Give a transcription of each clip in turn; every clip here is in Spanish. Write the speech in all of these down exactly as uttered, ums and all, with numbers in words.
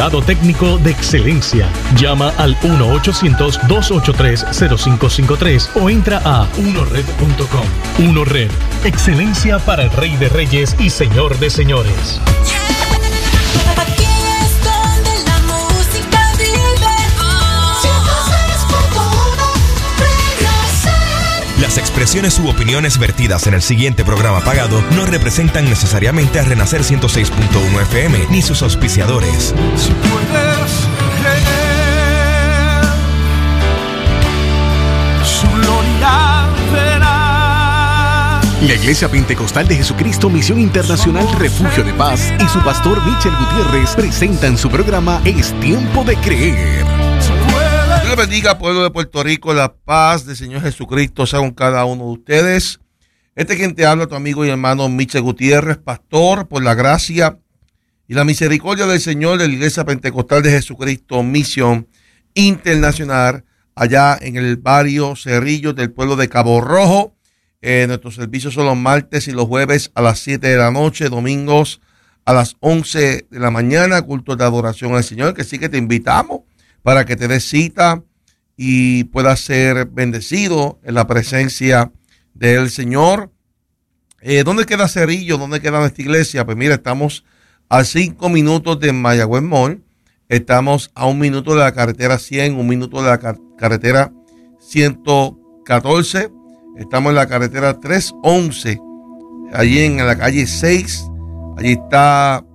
Respaldado técnico de excelencia. Llama al uno ochocientos, dos ocho tres, cero cinco cinco tres o entra a uno red punto com. Uno Red. Excelencia para el Rey de Reyes y Señor de Señores. Las expresiones u opiniones vertidas en el siguiente programa pagado no representan necesariamente a Renacer ciento seis punto uno F M ni sus auspiciadores. Si puedes creer, su gloria verás. La Iglesia Pentecostal de Jesucristo Misión Internacional Refugio de Paz y su pastor Michel Gutiérrez presentan su programa Es Tiempo de Creer. Dios bendiga, pueblo de Puerto Rico, la paz del Señor Jesucristo sea con cada uno de ustedes. Este es quien te habla, tu amigo y hermano Michel Gutiérrez, pastor, por la gracia y la misericordia del Señor de la Iglesia Pentecostal de Jesucristo Misión Internacional, allá en el barrio Cerrillo del pueblo de Cabo Rojo. Eh, nuestros servicios son los martes y los jueves a las siete de la noche, domingos a las once de la mañana, cultos de adoración al Señor, que sí que te invitamos para que te des cita y puedas ser bendecido en la presencia del Señor. Eh, ¿Dónde queda Cerrillo? ¿Dónde queda nuestra iglesia? Pues mira, estamos a cinco minutos de Mayagüez Mall. Estamos a un minuto de la carretera cien, un minuto de la car- carretera ciento catorce. Estamos en la carretera trescientos once, allí en la calle seis. Allí está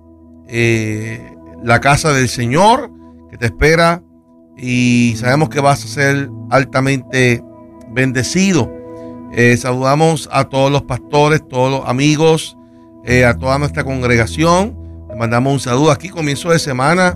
eh, la casa del Señor que te espera. Y sabemos que vas a ser altamente bendecido. Eh, saludamos a todos los pastores, todos los amigos, eh, a toda nuestra congregación. Les mandamos un saludo aquí, comienzo de semana,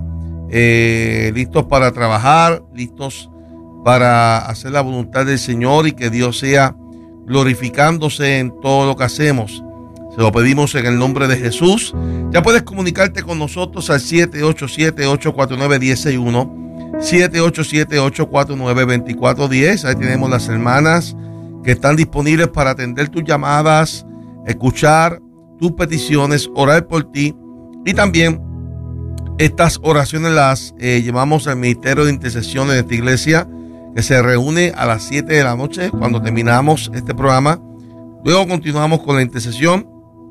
eh, listos para trabajar, listos para hacer la voluntad del Señor y que Dios sea glorificándose en todo lo que hacemos. Se lo pedimos en el nombre de Jesús. Ya puedes comunicarte con nosotros al siete ocho siete, ocho cuatro nueve, uno cero seis uno. siete ocho siete, ocho cuatro nueve, dos cuatro uno cero. Ahí tenemos las hermanas que están disponibles para atender tus llamadas, escuchar tus peticiones, orar por ti. Y también estas oraciones las eh, llevamos al Ministerio de Intercesión de esta iglesia, que se reúne a las siete de la noche cuando terminamos este programa. Luego continuamos con la intercesión,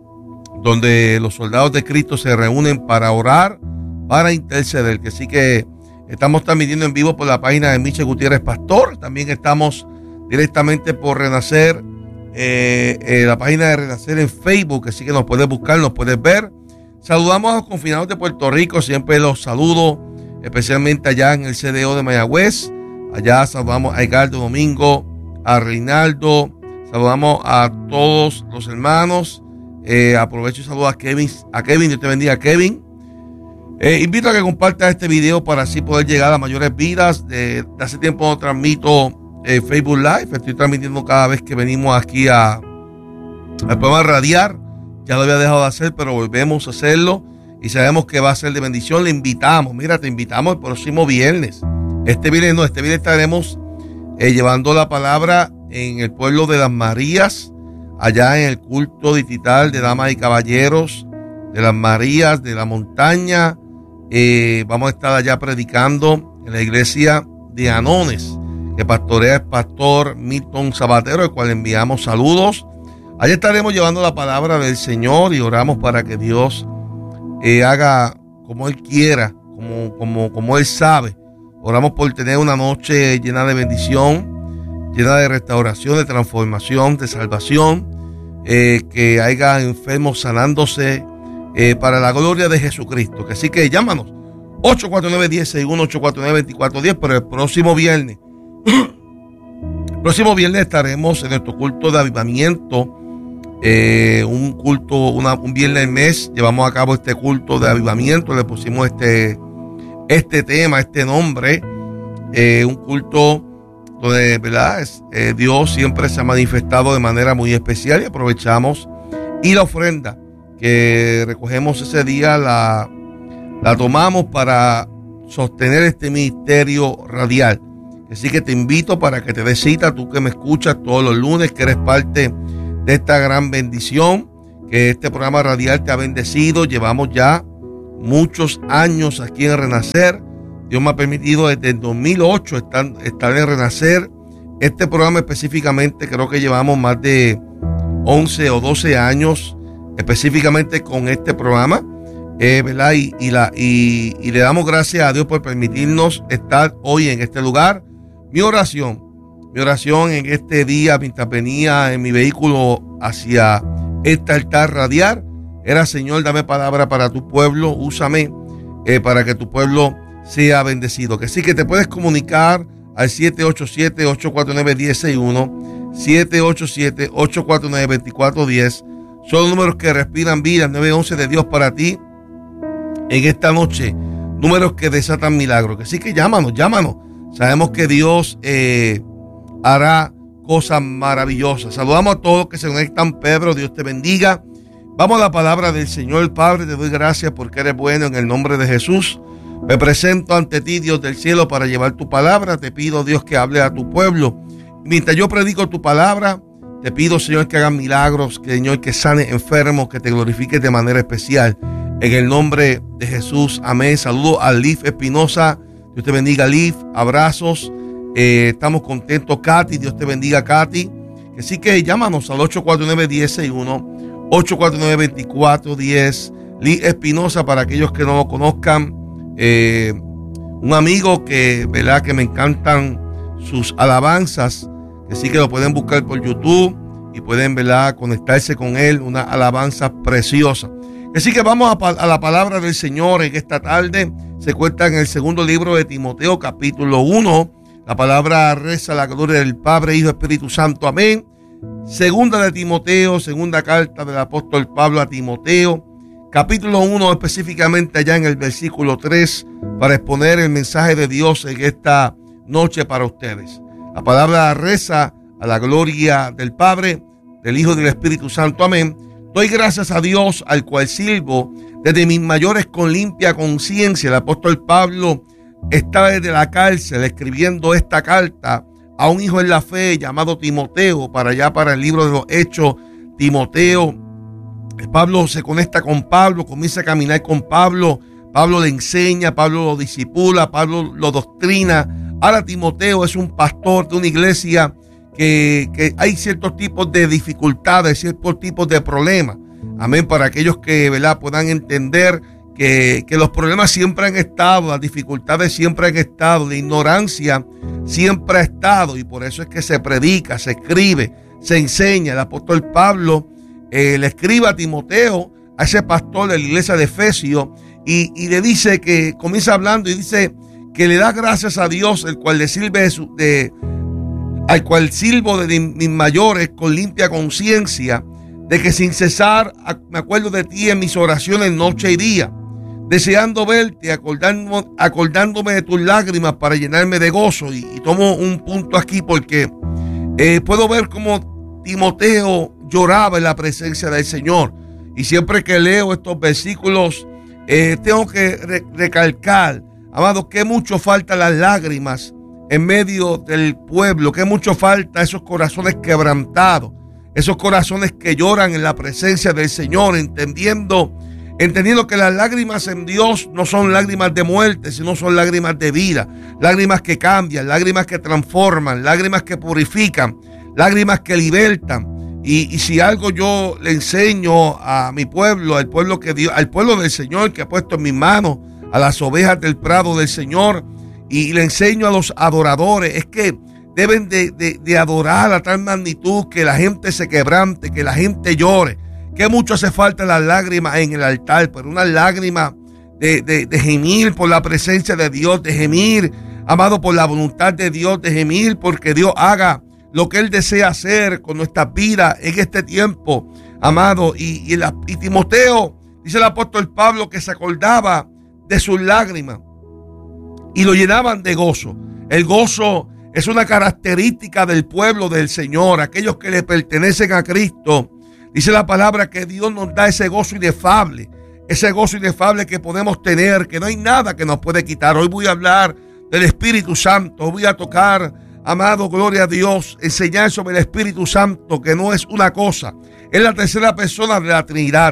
donde los soldados de Cristo se reúnen para orar, para interceder. Que sí que estamos transmitiendo en vivo por la página de Michel Gutiérrez Pastor. También estamos directamente por Renacer, eh, eh, la página de Renacer en Facebook. Así que nos puedes buscar, nos puedes ver. Saludamos a los confinados de Puerto Rico. Siempre los saludo, especialmente allá en el C D O de Mayagüez. Allá saludamos a Edgardo Domingo, a Reinaldo. Saludamos a todos los hermanos. Eh, aprovecho y saludo a Kevin. A Kevin, Dios te bendiga, Kevin. Eh, invito a que compartas este video para así poder llegar a mayores vidas. De, de hace tiempo no transmito eh, Facebook Live. Estoy transmitiendo cada vez que venimos aquí a, al programa Radiar. Ya lo había dejado de hacer, pero volvemos a hacerlo. Y sabemos que va a ser de bendición. Le invitamos. Mira, te invitamos el próximo viernes. Este viernes no, este viernes estaremos eh, llevando la palabra en el pueblo de Las Marías. Allá en el culto digital de damas y caballeros de Las Marías, de la montaña. Eh, vamos a estar allá predicando en la iglesia de Anones, que pastorea el pastor Milton Sabatero, al cual enviamos saludos. Allá estaremos llevando la palabra del Señor y oramos para que Dios eh, haga como Él quiera, como, como, como Él sabe. Oramos por tener una noche llena de bendición, llena de restauración, de transformación, de salvación, eh, que haya enfermos sanándose, Eh, para la gloria de Jesucristo. Que así que llámanos ocho cuatro nueve, uno cero seis uno, ocho cuatro nueve, dos cuatro uno cero. Pero el próximo viernes el próximo viernes estaremos en nuestro culto de avivamiento, eh, un culto una, un viernes al mes llevamos a cabo este culto de avivamiento. Le pusimos este este tema, este nombre, eh, un culto donde, ¿verdad? Es, eh, Dios siempre se ha manifestado de manera muy especial, y aprovechamos y la ofrenda que recogemos ese día la, la tomamos para sostener este ministerio radial. Así que te invito para que te des cita, tú que me escuchas todos los lunes, que eres parte de esta gran bendición, que este programa radial te ha bendecido. Llevamos ya muchos años aquí en Renacer. Dios me ha permitido desde el dos mil ocho estar, estar en Renacer. Este programa específicamente creo que llevamos más de once o doce años específicamente con este programa, eh, ¿verdad? Y, y, la, y, y le damos gracias a Dios por permitirnos estar hoy en este lugar. Mi oración, mi oración en este día, mientras venía en mi vehículo hacia este altar radial, era: Señor, dame palabra para tu pueblo, úsame eh, para que tu pueblo sea bendecido. Que sí, que te puedes comunicar al siete ocho siete, ocho cuatro nueve, uno cero seis uno, siete ocho siete, ocho cuatro nueve, dos cuatro uno cero. Son números que respiran vida, nueve once de Dios para ti en esta noche. Números que desatan milagros. Que sí, que llámanos, llámanos. Sabemos que Dios eh, hará cosas maravillosas. Saludamos a todos que se conectan. Pedro, Dios te bendiga. Vamos a la palabra del Señor. Padre, te doy gracias porque eres bueno, en el nombre de Jesús. Me presento ante ti, Dios del cielo, para llevar tu palabra. Te pido, Dios, que hable a tu pueblo. Mientras yo predico tu palabra, te pido, Señor, que hagas milagros, que, Señor, que sane enfermos, que te glorifiques de manera especial. En el nombre de Jesús, amén. Saludo a Liv Espinosa. Dios te bendiga, Liv. Abrazos. Eh, estamos contentos, Katy. Dios te bendiga, Katy. Así que llámanos al ocho cuatro nueve, uno cero seis uno, ocho cuatro nueve, dos cuatro uno cero. Liv Espinosa, para aquellos que no lo conozcan, Eh, un amigo que, ¿verdad?, que me encantan sus alabanzas, que sí que lo pueden buscar por YouTube y pueden, ¿verdad?, conectarse con él, una alabanza preciosa. Así que vamos a, a la palabra del Señor en esta tarde. Se cuenta en el segundo libro de Timoteo, capítulo uno. La palabra reza: la gloria del Padre, Hijo, Espíritu Santo, amén. Segunda de Timoteo, segunda carta del apóstol Pablo a Timoteo, capítulo uno, específicamente allá en el versículo tres, para exponer el mensaje de Dios en esta noche para ustedes. La palabra reza: a la gloria del Padre, del Hijo y del Espíritu Santo, amén. Doy gracias a Dios, al cual sirvo desde mis mayores con limpia conciencia. El apóstol Pablo está desde la cárcel escribiendo esta carta a un hijo en la fe llamado Timoteo, para allá para el libro de los Hechos. Timoteo, Pablo se conecta con Pablo, comienza a caminar con Pablo. Pablo le enseña, Pablo lo discipula, Pablo lo doctrina. Ahora Timoteo es un pastor de una iglesia que, que hay ciertos tipos de dificultades, ciertos tipos de problemas. Amén, para aquellos que, ¿verdad?, puedan entender que, que los problemas siempre han estado, las dificultades siempre han estado, la ignorancia siempre ha estado, y por eso es que se predica, se escribe, se enseña. El apóstol Pablo Eh, le escribe a Timoteo, a ese pastor de la iglesia de Efesios, y, y le dice que, comienza hablando y dice que le da gracias a Dios, el cual le sirve de, su, de al cual sirvo de mis mayores con limpia conciencia, de que sin cesar me acuerdo de ti en mis oraciones noche y día, deseando verte, acordándome, acordándome de tus lágrimas para llenarme de gozo. Y, y tomo un punto aquí porque eh, puedo ver cómo Timoteo lloraba en la presencia del Señor. Y siempre que leo estos versículos, eh, tengo que re- recalcar, amado, que mucho falta las lágrimas en medio del pueblo, que mucho falta esos corazones quebrantados, esos corazones que lloran en la presencia del Señor, entendiendo, entendiendo que las lágrimas en Dios no son lágrimas de muerte, sino son lágrimas de vida, lágrimas que cambian, lágrimas que transforman, lágrimas que purifican, lágrimas que libertan. Y, y si algo yo le enseño a mi pueblo, al pueblo que Dios, al pueblo del Señor que ha puesto en mis manos, a las ovejas del prado del Señor, y le enseño a los adoradores, es que deben de, de, de adorar a tal magnitud que la gente se quebrante, que la gente llore. Que mucho hace falta las lágrimas en el altar, pero una lágrima de, de, de gemir por la presencia de Dios, de gemir, amado, por la voluntad de Dios, de gemir porque Dios haga lo que Él desea hacer con nuestras vidas en este tiempo, amado. Y, y, la, y Timoteo, dice el apóstol Pablo, que se acordaba de sus lágrimas y lo llenaban de gozo. El gozo es una característica del pueblo del Señor, aquellos que le pertenecen a Cristo. Dice la palabra que Dios nos da ese gozo inefable, ese gozo inefable que podemos tener, que no hay nada que nos puede quitar. Hoy voy a hablar del Espíritu Santo, voy a tocar, amado, gloria a Dios, enseñar sobre el Espíritu Santo, que no es una cosa, es la tercera persona de la Trinidad.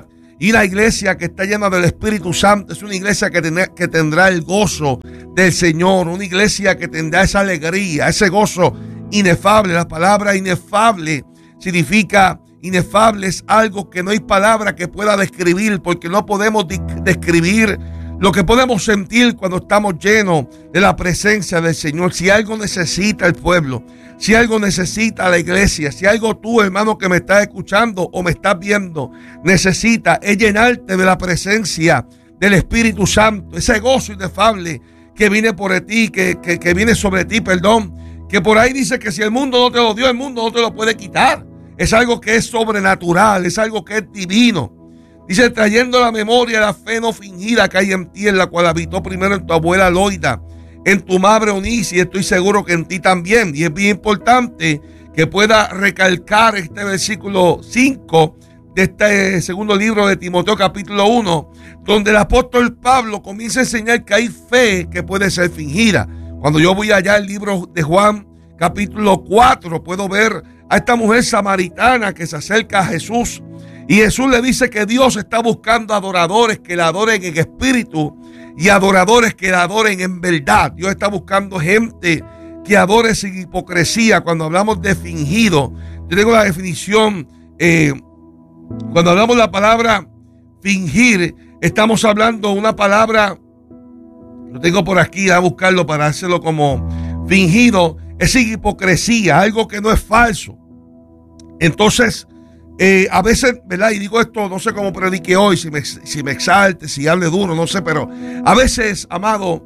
Y la iglesia que está llena del Espíritu Santo es una iglesia que, ten, que tendrá el gozo del Señor, una iglesia que tendrá esa alegría, ese gozo inefable. La palabra inefable significa, inefable es algo que no hay palabra que pueda describir, porque no podemos de- describir lo que podemos sentir cuando estamos llenos de la presencia del Señor. Si algo necesita el pueblo, si algo necesita la iglesia, si algo tú, hermano, que me estás escuchando o me estás viendo, necesita, es llenarte de la presencia del Espíritu Santo, ese gozo inefable que viene por ti, que, que, que viene sobre ti, perdón, que por ahí dice que si el mundo no te lo dio, el mundo no te lo puede quitar. Es algo que es sobrenatural, es algo que es divino. Dice, trayendo a la memoria la fe no fingida que hay en ti, en la cual habitó primero en tu abuela Loida, en tu madre Eunice, y estoy seguro que en ti también. Y es bien importante que pueda recalcar este versículo cinco de este segundo libro de Timoteo, capítulo uno, donde el apóstol Pablo comienza a enseñar que hay fe que puede ser fingida. Cuando yo voy allá al libro de Juan, capítulo cuatro, puedo ver a esta mujer samaritana que se acerca a Jesús. Y Jesús le dice que Dios está buscando adoradores que le adoren en espíritu y adoradores que le adoren en verdad. Dios está buscando gente que adore sin hipocresía. Cuando hablamos de fingido, yo tengo la definición, eh, cuando hablamos de la palabra fingir, estamos hablando de una palabra, lo tengo por aquí, a buscarlo para hacerlo como fingido, es sin hipocresía, algo que no es falso. Entonces, Eh, a veces, ¿verdad? Y digo esto, no sé cómo predique hoy, si me, si me exalte, si hable duro, no sé, pero a veces, amado,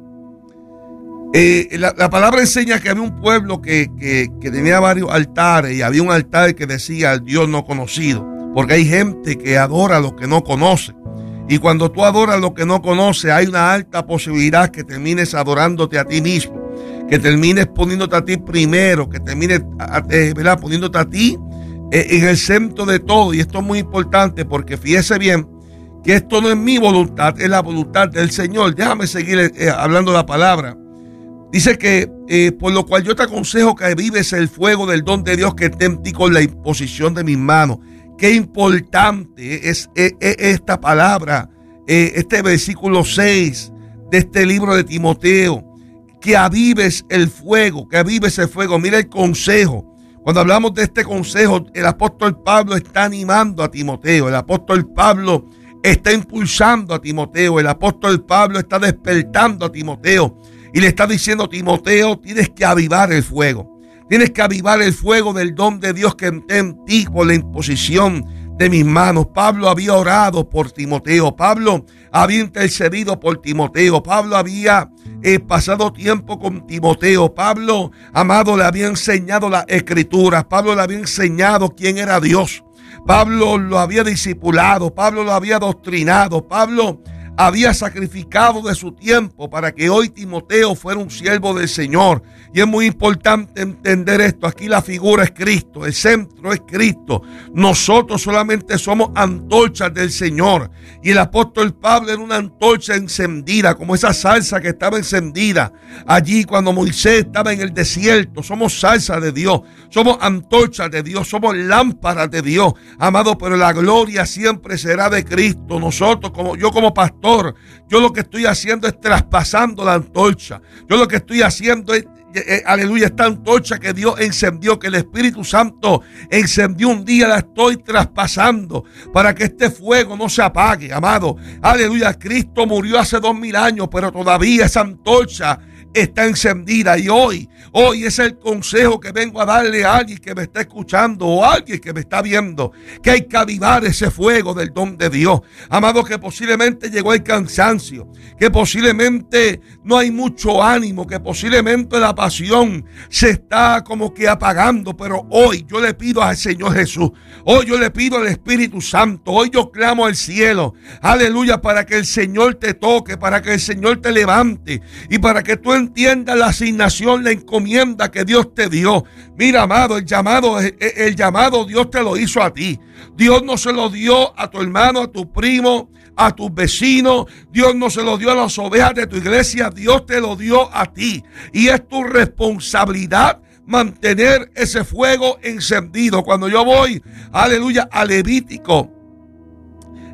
eh, la, la palabra enseña que había un pueblo que, que, que tenía varios altares, y había un altar que decía al Dios no conocido, porque hay gente que adora a lo que no conoce. Y cuando tú adoras lo que no conoces, hay una alta posibilidad que termines adorándote a ti mismo, que termines poniéndote a ti primero, que termines, eh, ¿verdad? Poniéndote a ti en el centro de todo. Y esto es muy importante, porque fíjese bien que esto no es mi voluntad, es la voluntad del Señor. Déjame seguir eh, hablando la palabra. Dice que eh, por lo cual yo te aconsejo que vives el fuego del don de Dios que esté en ti con la imposición de mis manos. Qué importante es, es, es esta palabra, eh, este versículo seis de este libro de Timoteo, que avives el fuego, que avives el fuego. Mira el consejo. Cuando hablamos de este consejo, el apóstol Pablo está animando a Timoteo, el apóstol Pablo está impulsando a Timoteo, el apóstol Pablo está despertando a Timoteo y le está diciendo: Timoteo, tienes que avivar el fuego, tienes que avivar el fuego del don de Dios que está en ti por la imposición de mis manos. Pablo había orado por Timoteo, Pablo había intercedido por Timoteo, Pablo había eh, pasado tiempo con Timoteo, Pablo, amado, le había enseñado las escrituras, Pablo le había enseñado quién era Dios, Pablo lo había discipulado, Pablo lo había adoctrinado, Pablo había sacrificado de su tiempo para que hoy Timoteo fuera un siervo del Señor. Y es muy importante entender esto. Aquí la figura es Cristo, el centro es Cristo. Nosotros solamente somos antorchas del Señor. Y el apóstol Pablo era una antorcha encendida, como esa salsa que estaba encendida allí cuando Moisés estaba en el desierto. Somos salsa de Dios, somos antorchas de Dios, somos lámparas de Dios, amado, pero la gloria siempre será de Cristo. Nosotros, como yo como pastor, yo lo que estoy haciendo es traspasando la antorcha. Yo lo que estoy haciendo es, eh, aleluya, esta antorcha que Dios encendió, que el Espíritu Santo encendió un día, la estoy traspasando para que este fuego no se apague, amado. Aleluya, Cristo murió hace dos mil años, pero todavía esa antorcha está encendida. Y hoy, hoy es el consejo que vengo a darle a alguien que me está escuchando o a alguien que me está viendo, que hay que avivar ese fuego del don de Dios, amado, que posiblemente llegó el cansancio, que posiblemente no hay mucho ánimo, que posiblemente la pasión se está como que apagando, pero hoy yo le pido al Señor Jesús, hoy yo le pido al Espíritu Santo, hoy yo clamo al cielo, aleluya, para que el Señor te toque, para que el Señor te levante y para que tú entiendas la asignación, la encomienda que Dios te dio. Mira, amado, el llamado, el, el llamado Dios te lo hizo a ti. Dios no se lo dio a tu hermano, a tu primo, a tus vecinos. Dios no se lo dio a las ovejas de tu iglesia. Dios te lo dio a ti. Y es tu responsabilidad mantener ese fuego encendido. Cuando yo voy, aleluya, a Levítico,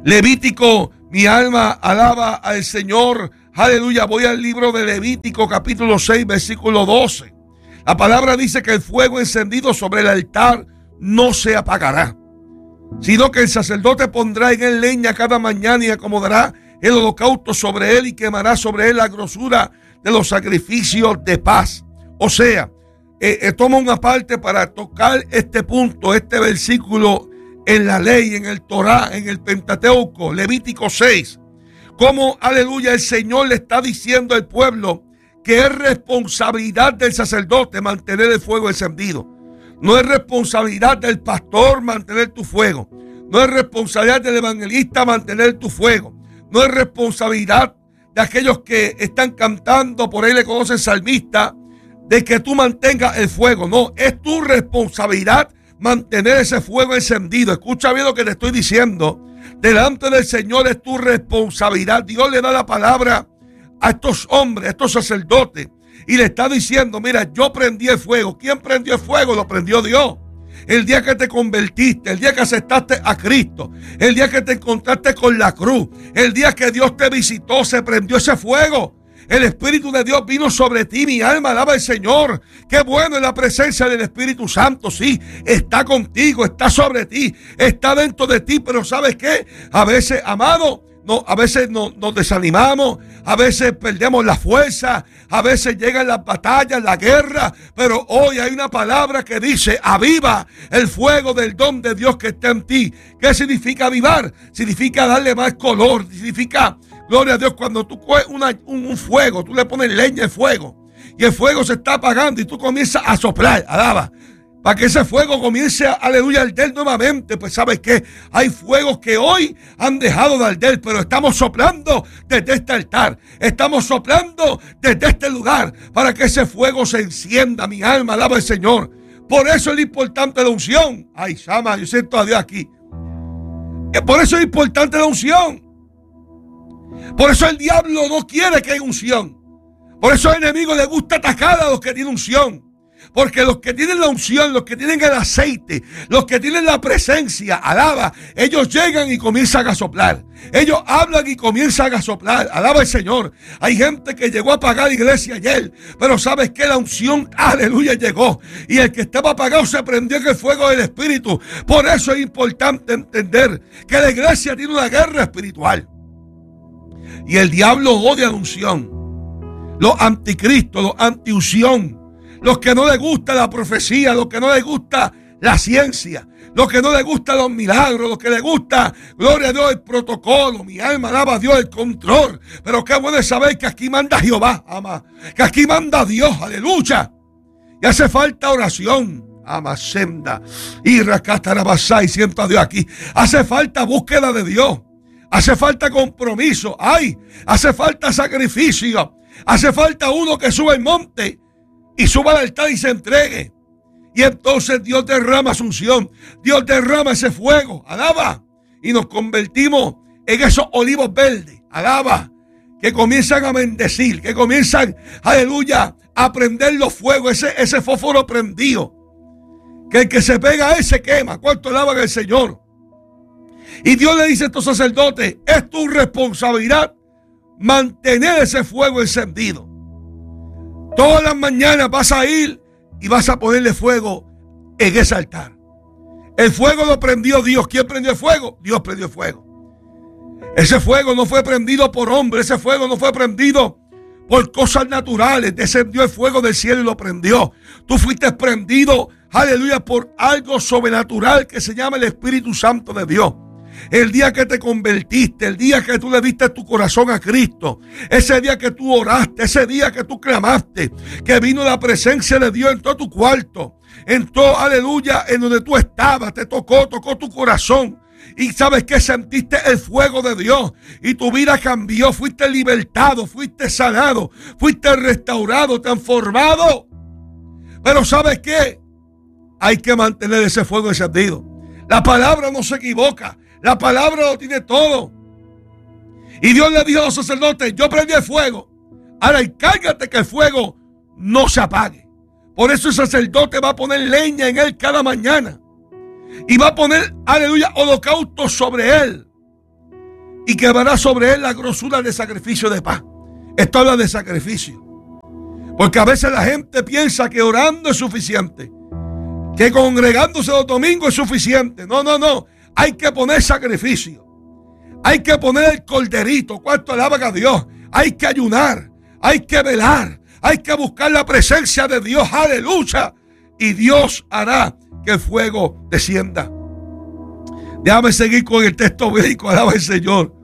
Levítico, mi alma alaba al Señor. Aleluya. Voy al libro de Levítico, capítulo seis, versículo doce. La palabra dice que el fuego encendido sobre el altar no se apagará, sino que el sacerdote pondrá en él leña cada mañana y acomodará el holocausto sobre él y quemará sobre él la grosura de los sacrificios de paz. O sea, eh, eh, toma una parte para tocar este punto, este versículo en la ley, en el Torá, en el Pentateuco, Levítico seis. Como, aleluya, el Señor le está diciendo al pueblo que es responsabilidad del sacerdote mantener el fuego encendido. No es responsabilidad del pastor mantener tu fuego. No es responsabilidad del evangelista mantener tu fuego. No es responsabilidad de aquellos que están cantando, por ahí le conocen salmista, de que tú mantengas el fuego. No, es tu responsabilidad mantener ese fuego encendido. Escucha bien lo que te estoy diciendo. Delante del Señor es tu responsabilidad. Dios le da la palabra a estos hombres, a estos sacerdotes, y le está diciendo, mira, yo prendí el fuego. ¿Quién prendió el fuego? Lo prendió Dios. El día que te convertiste, el día que aceptaste a Cristo, el día que te encontraste con la cruz, el día que Dios te visitó, se prendió ese fuego. El Espíritu de Dios vino sobre ti, mi alma alaba al Señor. Qué bueno es la presencia del Espíritu Santo. Sí, está contigo, está sobre ti, está dentro de ti. Pero ¿sabes qué? A veces, amado, no, a veces nos, nos desanimamos, a veces perdemos la fuerza, a veces llegan las batallas, la guerra, pero hoy hay una palabra que dice, aviva el fuego del don de Dios que está en ti. ¿Qué significa avivar? Significa darle más color, significa, gloria a Dios, cuando tú coges una, un, un fuego, tú le pones leña al fuego y el fuego se está apagando y tú comienzas a soplar, alaba, para que ese fuego comience, aleluya, a arder nuevamente. Pues ¿sabes qué? Hay fuegos que hoy han dejado de arder, pero estamos soplando desde este altar. Estamos soplando desde este lugar para que ese fuego se encienda. Mi alma alaba al Señor. Por eso es importante la unción. Ay, Shama, yo siento a Dios aquí. Por eso es importante la unción. Por eso el diablo no quiere que haya unción. Por eso al enemigo le gusta atacar a los que tienen unción. Porque los que tienen la unción, los que tienen el aceite, los que tienen la presencia, alaba, ellos llegan y comienzan a soplar. Ellos hablan y comienzan a soplar. Alaba al Señor. Hay gente que llegó a apagar la iglesia ayer, pero sabes que la unción, aleluya, llegó. Y el que estaba apagado se prendió en el fuego del Espíritu. Por eso es importante entender que la iglesia tiene una guerra espiritual. Y el diablo odia la unción. Los anticristos, los antiunción. Los que no les gusta la profecía, los que no les gusta la ciencia, los que no les gusta los milagros, los que les gusta, gloria a Dios, el protocolo. Mi alma alaba a Dios, el control. Pero qué bueno es saber que aquí manda Jehová, ama, que aquí manda Dios, aleluya. Y hace falta oración, ama, senda, y racatarabasá, y siento a Dios aquí. Hace falta búsqueda de Dios, hace falta compromiso, ay, hace falta sacrificio, hace falta uno que sube el monte y suba al altar y se entregue. Y entonces Dios derrama su unción. Dios derrama ese fuego. Alaba. Y nos convertimos en esos olivos verdes. Alaba. Que comienzan a bendecir. Que comienzan, aleluya, a prender los fuegos. Ese, ese fósforo prendido. Que el que se pega a él se quema. ¿Cuánto alaban al Señor? Y Dios le dice a estos sacerdotes, es tu responsabilidad mantener ese fuego encendido. Todas las mañanas vas a ir y vas a ponerle fuego en ese altar. El fuego lo prendió Dios. ¿Quién prendió el fuego? Dios prendió el fuego. Ese fuego no fue prendido por hombre. Ese fuego no fue prendido por cosas naturales. Descendió el fuego del cielo y lo prendió. Tú fuiste prendido, aleluya, por algo sobrenatural que se llama el Espíritu Santo de Dios. El día que te convertiste, el día que tú le diste tu corazón a Cristo, ese día que tú oraste, ese día que tú clamaste, que vino la presencia de Dios en todo tu cuarto, en todo, aleluya, en donde tú estabas, te tocó, tocó tu corazón. Y sabes que sentiste el fuego de Dios y tu vida cambió, fuiste libertado, fuiste sanado, fuiste restaurado, transformado. Pero ¿sabes qué? Hay que mantener ese fuego encendido. La palabra no se equivoca. La palabra lo tiene todo. Y Dios le dijo a los sacerdotes, yo prendí el fuego. Ahora encárgate que el fuego no se apague. Por eso el sacerdote va a poner leña en él cada mañana. Y va a poner, aleluya, holocausto sobre él. y quemará sobre él la grosura de sacrificio de paz. Esto habla de sacrificio. Porque a veces la gente piensa que orando es suficiente, que congregándose los domingos es suficiente. No, no, no. Hay que poner sacrificio. Hay que poner el corderito. ¿Cuánto alaban a Dios? Hay que ayunar. Hay que velar. Hay que buscar la presencia de Dios. Aleluya. Y Dios hará que el fuego descienda. Déjame seguir con el texto bíblico. Alaba al Señor.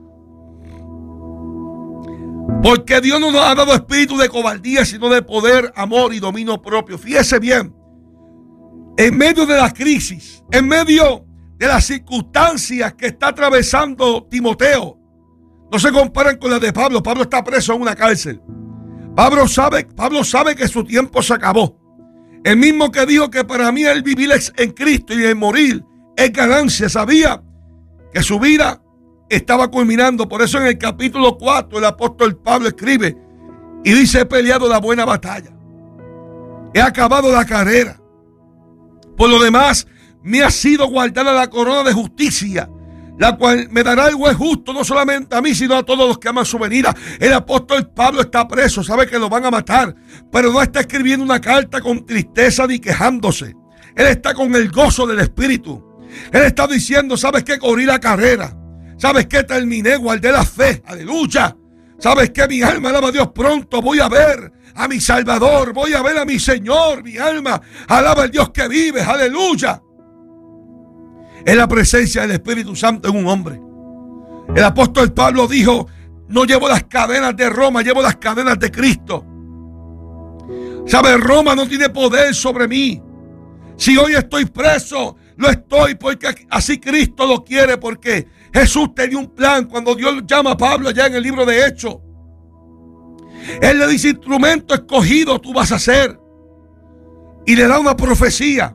Porque Dios no nos ha dado espíritu de cobardía, sino de poder, amor y dominio propio. Fíjese bien. En medio de la crisis, en medio de las circunstancias que está atravesando Timoteo, no se comparan con las de Pablo. Pablo está preso en una cárcel. Pablo sabe, Pablo sabe que su tiempo se acabó. El mismo que dijo que para mí el vivir es en Cristo y el morir es ganancia. Sabía que su vida estaba culminando. Por eso en el capítulo cuatro el apóstol Pablo escribe y dice: he peleado la buena batalla, he acabado la carrera, por lo demás me ha sido guardada la corona de justicia, la cual me dará el juez justo, no solamente a mí, sino a todos los que aman su venida. El apóstol Pablo está preso, sabe que lo van a matar, pero no está escribiendo una carta con tristeza ni quejándose. Él está con el gozo del Espíritu. Él está diciendo: sabes que corrí la carrera, sabes que terminé, guardé la fe, aleluya. Sabes que mi alma alaba a Dios, pronto voy a ver a mi Salvador, voy a ver a mi Señor. Mi alma alaba al Dios que vive, aleluya. Es la presencia del Espíritu Santo en un hombre. El apóstol Pablo dijo: no llevo las cadenas de Roma, llevo las cadenas de Cristo. ¿Sabe? Roma no tiene poder sobre mí. Si hoy estoy preso, lo estoy porque así Cristo lo quiere, porque Jesús tenía un plan. Cuando Dios llama a Pablo allá en el libro de Hechos, Él le dice: instrumento escogido tú vas a ser. Y le da una profecía.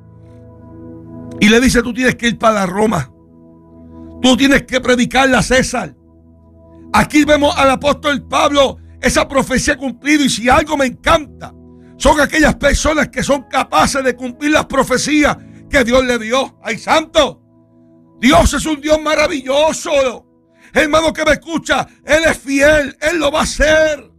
Y le dice: tú tienes que ir para Roma. Tú tienes que predicarle a César. Aquí vemos al apóstol Pablo esa profecía cumplida. Y si algo me encanta, son aquellas personas que son capaces de cumplir las profecías que Dios le dio. ¡Ay, santo! Dios es un Dios maravilloso. Hermano que me escucha, Él es fiel, Él lo va a hacer.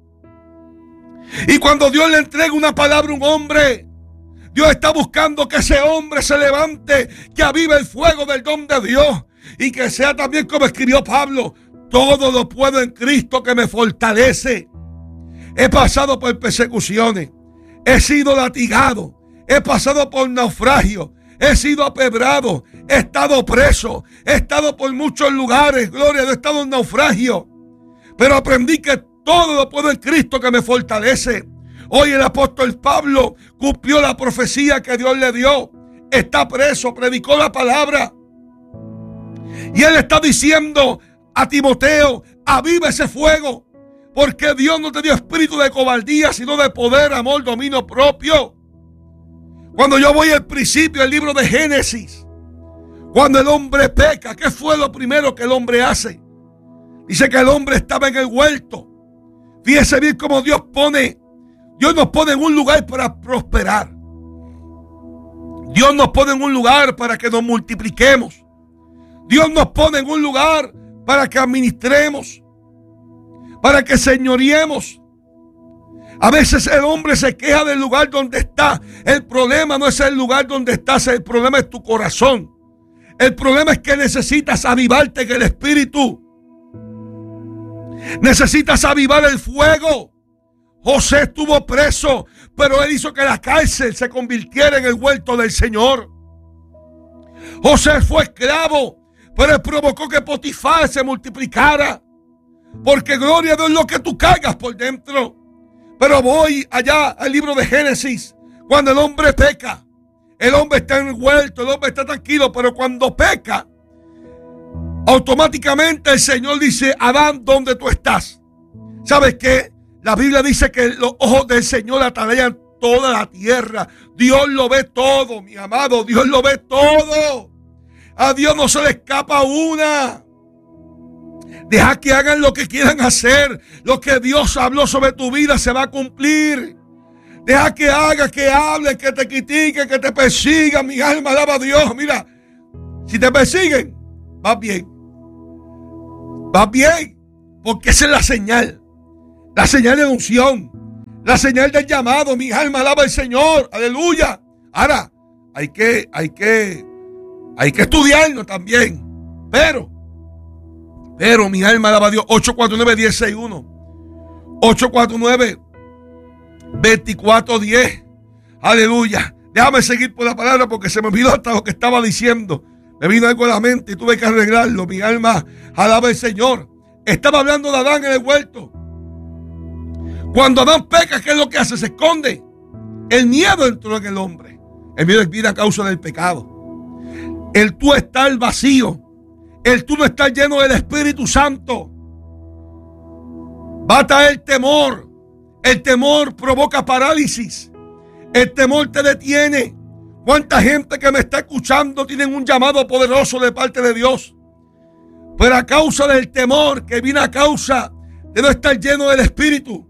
Y cuando Dios le entrega una palabra a un hombre, Dios está buscando que ese hombre se levante, que avive el fuego del don de Dios y que sea también como escribió Pablo: todo lo puedo en Cristo que me fortalece. He pasado por persecuciones, he sido latigado, he pasado por naufragio, he sido apedrado, he estado preso, he estado por muchos lugares, gloria, he estado en naufragio, pero aprendí que todo lo puedo en Cristo que me fortalece. Hoy el apóstol Pablo cumplió la profecía que Dios le dio. Está preso, predicó la palabra. Y él está diciendo a Timoteo: aviva ese fuego, porque Dios no te dio espíritu de cobardía, sino de poder, amor, dominio propio. Cuando yo voy al principio del libro de Génesis, cuando el hombre peca, ¿qué fue lo primero que el hombre hace? Dice que el hombre estaba en el huerto. Fíjese bien cómo Dios pone Dios nos pone en un lugar para prosperar. Dios nos pone en un lugar para que nos multipliquemos. Dios nos pone en un lugar para que administremos, para que señoriemos. A veces el hombre se queja del lugar donde está. El problema no es el lugar donde estás, el problema es tu corazón. El problema es que necesitas avivarte en el espíritu. Necesitas avivar el fuego. José estuvo preso, pero él hizo que la cárcel se convirtiera en el huerto del Señor. José fue esclavo, pero él provocó que Potifar se multiplicara. Porque gloria a Dios lo que tú cargas por dentro. Pero voy allá al libro de Génesis, cuando el hombre peca. El hombre está en el huerto, el hombre está tranquilo, pero cuando peca, automáticamente el Señor dice: Adán, ¿dónde tú estás? ¿Sabes qué? La Biblia dice que los ojos del Señor atarean toda la tierra. Dios lo ve todo, mi amado. Dios lo ve todo. A Dios no se le escapa una. Deja que hagan lo que quieran hacer. Lo que Dios habló sobre tu vida se va a cumplir. Deja que haga, que hable, que te critique, que te persigan. Mi alma alaba a Dios. Mira, si te persiguen, vas bien. vas bien, porque esa es la señal. La señal de unción. La señal del llamado. Mi alma alaba al Señor. Aleluya. Ahora, hay que, hay que, hay que estudiarlo también. Pero, pero mi alma alaba a Dios. ocho cuatro nueve, uno cero seis uno. ocho cuatro nueve, dos cuatro uno cero. Aleluya. Déjame seguir por la palabra porque se me olvidó hasta lo que estaba diciendo. Me vino algo a la mente y tuve que arreglarlo. Mi alma alaba al Señor. Estaba hablando de Adán en el huerto. Cuando Adán peca, ¿qué es lo que hace? Se esconde. El miedo entró en el hombre. El miedo viene a causa del pecado. El tú estar vacío. El tú no estar lleno del Espíritu Santo. Va a traer temor. El temor provoca parálisis. El temor te detiene. ¿Cuánta gente que me está escuchando tienen un llamado poderoso de parte de Dios? Pero a causa del temor que viene a causa de no estar lleno del Espíritu,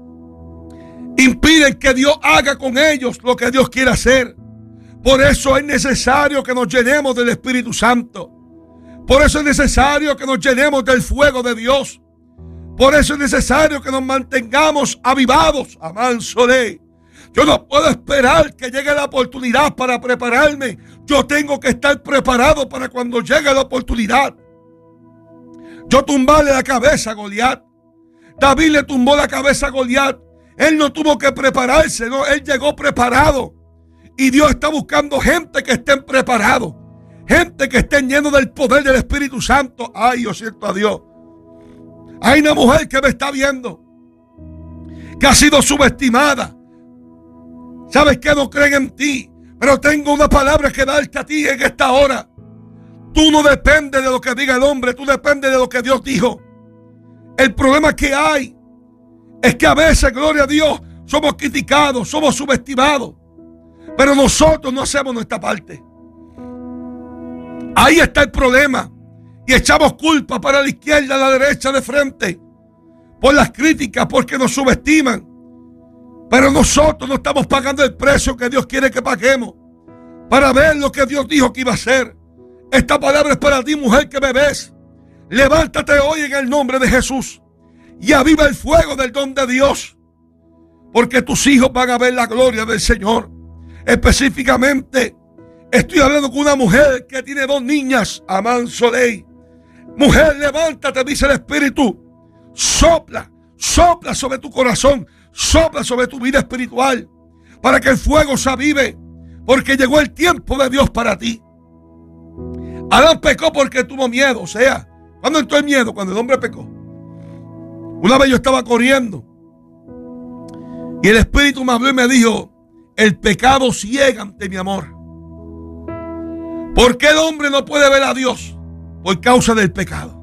impiden que Dios haga con ellos lo que Dios quiere hacer. Por eso es necesario que nos llenemos del Espíritu Santo. Por eso es necesario que nos llenemos del fuego de Dios. Por eso es necesario que nos mantengamos avivados. Amán Solé. Yo no puedo esperar que llegue la oportunidad para prepararme. Yo tengo que estar preparado para cuando llegue la oportunidad. Yo tumbarle la cabeza a Goliat. David le tumbó la cabeza a Goliat. Él no tuvo que prepararse, no, él llegó preparado. Y Dios está buscando gente que estén preparados. Gente que estén llenos del poder del Espíritu Santo. Ay, yo siento a Dios. Hay una mujer que me está viendo, que ha sido subestimada. Sabes que no creen en ti, pero tengo una palabra que darte a ti en esta hora. Tú no dependes de lo que diga el hombre, tú dependes de lo que Dios dijo. El problema que hay es que a veces, gloria a Dios, somos criticados, somos subestimados, pero nosotros no hacemos nuestra parte. Ahí está el problema. Y echamos culpa para la izquierda, a la derecha, de frente, por las críticas, porque nos subestiman. Pero nosotros no estamos pagando el precio que Dios quiere que paguemos para ver lo que Dios dijo que iba a hacer. Esta palabra es para ti, mujer que me ves. Levántate hoy en el nombre de Jesús y aviva el fuego del don de Dios, porque tus hijos van a ver la gloria del Señor. Específicamente estoy hablando con una mujer que tiene dos niñas. Amán Soleil. Mujer, levántate, dice el Espíritu. Sopla, sopla sobre tu corazón, sopla sobre tu vida espiritual, para que el fuego se avive, porque llegó el tiempo de Dios para ti. Adán pecó porque tuvo miedo. O sea, ¿cuándo entró el miedo? Cuando el hombre pecó. Una vez yo estaba corriendo y el Espíritu me habló y me dijo: el pecado ciega ante mi amor. ¿Por qué el hombre no puede ver a Dios? Por causa del pecado.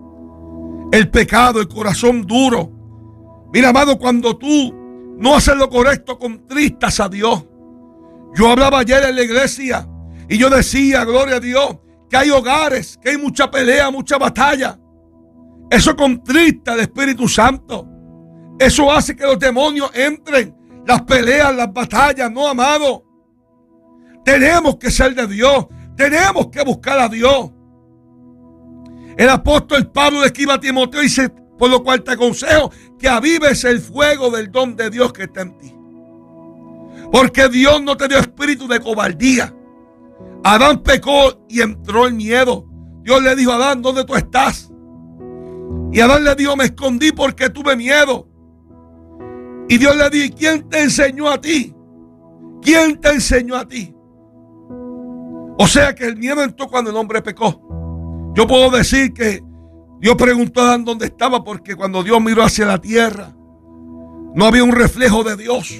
El pecado, el corazón duro. Mira, amado, cuando tú no haces lo correcto, contristas a Dios. Yo hablaba ayer en la iglesia y yo decía, gloria a Dios, que hay hogares, que hay mucha pelea, mucha batalla. Eso contrista al Espíritu Santo. Eso hace que los demonios entren. Las peleas, las batallas, no, amado. Tenemos que ser de Dios. Tenemos que buscar a Dios. El apóstol Pablo le escribe a Timoteo y dice: por lo cual te aconsejo que avives el fuego del don de Dios que está en ti. Porque Dios no te dio espíritu de cobardía. Adán pecó y entró el miedo. Dios le dijo a Adán: ¿dónde tú estás? Y Adán le dijo: me escondí porque tuve miedo. Y Dios le dijo: ¿quién te enseñó a ti? ¿Quién te enseñó a ti? O sea que el miedo entró cuando el hombre pecó. Yo puedo decir que Dios preguntó a Adán dónde estaba, porque cuando Dios miró hacia la tierra no había un reflejo de Dios.